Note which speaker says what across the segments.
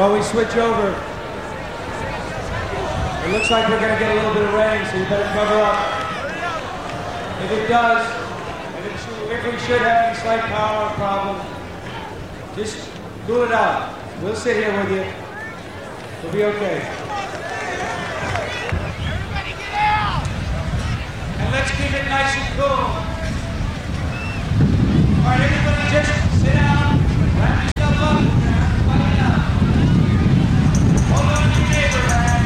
Speaker 1: While we switch over, it looks like we're going to get a little bit of rain, so you better cover up. If it does, if we should have any slight power problem, just cool it out. We'll sit here with you. We'll be okay.
Speaker 2: Everybody get out!
Speaker 1: And let's keep it nice and cool. All right, everybody just sit down, wrap yourself up, everybody down. Hold on to your neighbor, man.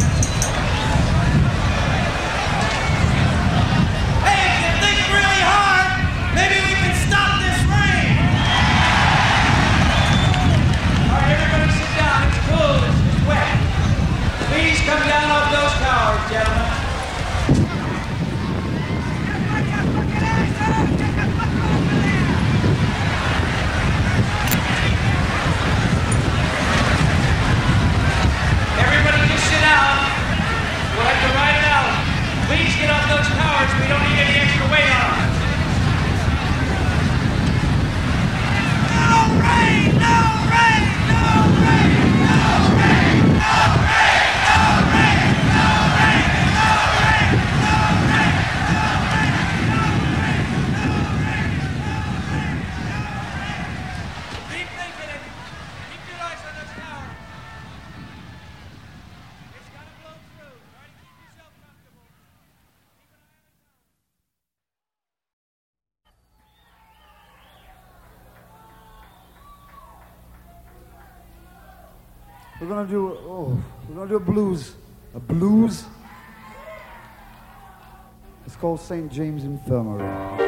Speaker 2: Hey, if you think really hard, maybe we can stop this rain!
Speaker 1: All right, everybody sit down. It's cool. It's wet. Please come down off those towers, gentlemen. Everybody just sit down. We'll have to ride it out. Please get off those towers. We don't need any extra weight on them.
Speaker 2: No rain! No rain! No rain! No rain! No rain! No rain! No rain! No rain! No rain! No rain! No rain! Keep thinking it. Keep your eyes on those towers. It's gotta blow through. Try to keep yourself comfortable. Keep an eye on the
Speaker 3: We're gonna do a blues. A blues? It's called St. James Infirmary.